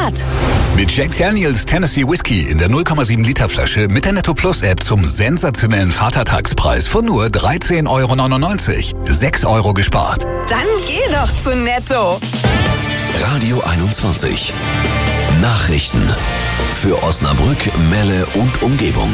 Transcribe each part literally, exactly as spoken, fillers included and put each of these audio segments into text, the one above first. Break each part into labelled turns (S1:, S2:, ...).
S1: Rabatt.
S2: Mit Jack Daniels Tennessee Whiskey in der null Komma sieben Liter Flasche mit der Netto Plus App zum sensationellen Vatertagspreis von nur dreizehn Euro neunundneunzig. sechs Euro gespart.
S1: Dann geh doch zu Netto.
S3: Radio einundzwanzig. Nachrichten für Osnabrück, Melle und Umgebung.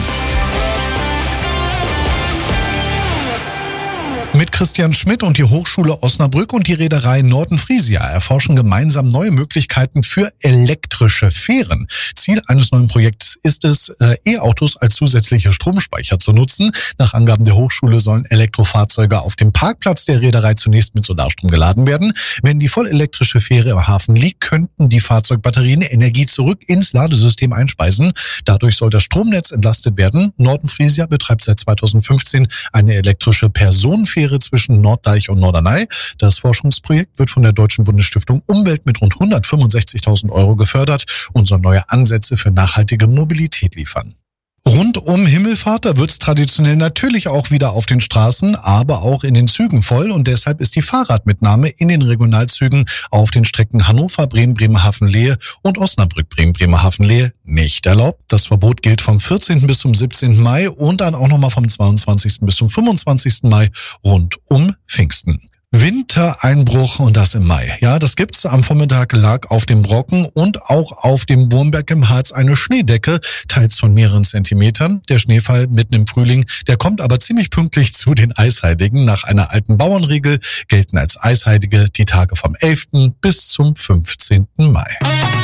S4: Mit Christian Schmidt und die Hochschule Osnabrück und die Reederei Norton-Frisia erforschen gemeinsam neue Möglichkeiten für elektrische Fähren. Ziel eines neuen Projekts ist es, äh, E-Autos als zusätzliche Stromspeicher zu nutzen. Nach Angaben der Hochschule sollen Elektrofahrzeuge auf dem Parkplatz der Reederei zunächst mit Solarstrom geladen werden. Wenn die vollelektrische Fähre im Hafen liegt, könnten die Fahrzeugbatterien Energie zurück ins Ladesystem einspeisen. Dadurch soll das Stromnetz entlastet werden. Norton-Frisia betreibt seit zweitausendfünfzehn eine elektrische Personenfähre zwischen Norddeich und Norderney. Das Forschungsprojekt wird von der Deutschen Bundesstiftung Umwelt mit rund hundertfünfundsechzigtausend Euro gefördert und soll neue Ansätze für nachhaltige Mobilität liefern. Rund um Himmelfahrt, da wird's traditionell natürlich auch wieder auf den Straßen, aber auch in den Zügen voll und deshalb ist die Fahrradmitnahme in den Regionalzügen auf den Strecken Hannover, Bremen, Bremerhaven-Lehe und Osnabrück, Bremen, Bremerhaven-Lehe nicht erlaubt. Das Verbot gilt vom vierzehnten bis zum siebzehnten Mai und dann auch nochmal vom zweiundzwanzigsten bis zum fünfundzwanzigsten Mai rund um Pfingsten. Wintereinbruch und das im Mai. Ja, das gibt's. Am Vormittag lag auf dem Brocken und auch auf dem Wurmberg im Harz eine Schneedecke, teils von mehreren Zentimetern. Der Schneefall mitten im Frühling, der kommt aber ziemlich pünktlich zu den Eisheiligen. Nach einer alten Bauernregel gelten als Eisheilige die Tage vom elften bis zum fünfzehnten Mai.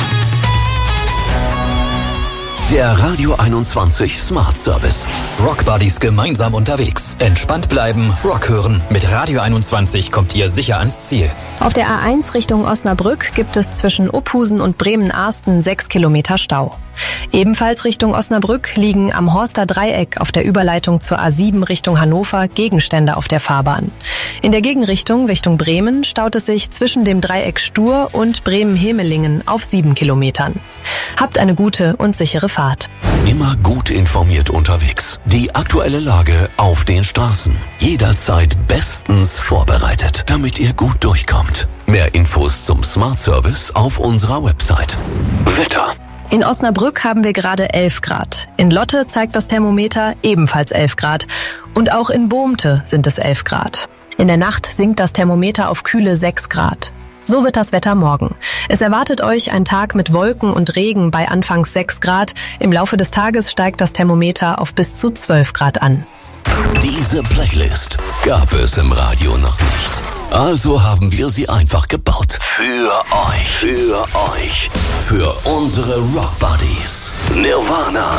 S3: Der Radio einundzwanzig Smart Service.
S5: Rock Buddies gemeinsam unterwegs. Entspannt bleiben, Rock hören. Mit Radio einundzwanzig kommt ihr sicher ans Ziel.
S6: Auf der A eins Richtung Osnabrück gibt es zwischen Uphusen und Bremen-Arsten sechs Kilometer Stau. Ebenfalls Richtung Osnabrück liegen am Horster Dreieck auf der Überleitung zur A sieben Richtung Hannover Gegenstände auf der Fahrbahn. In der Gegenrichtung Richtung Bremen staut es sich zwischen dem Dreieck Stur und Bremen-Hemelingen auf sieben Kilometern. Habt eine gute und sichere Fahrt.
S3: Immer gut informiert unterwegs. Die aktuelle Lage auf den Straßen. Jederzeit bestens vorbereitet, damit ihr gut durchkommt. Mehr Infos zum Smart Service auf unserer Website. Wetter.
S6: In Osnabrück haben wir gerade elf Grad. In Lotte zeigt das Thermometer ebenfalls elf Grad. Und auch in Bohmte sind es elf Grad. In der Nacht sinkt das Thermometer auf kühle sechs Grad. So wird das Wetter morgen. Es erwartet euch ein Tag mit Wolken und Regen bei anfangs sechs Grad. Im Laufe des Tages steigt das Thermometer auf bis zu zwölf Grad an.
S3: Diese Playlist gab es im Radio noch nicht. Also haben wir sie einfach gebaut. Für euch. Für euch. Für unsere Rock Buddies. Nirvana,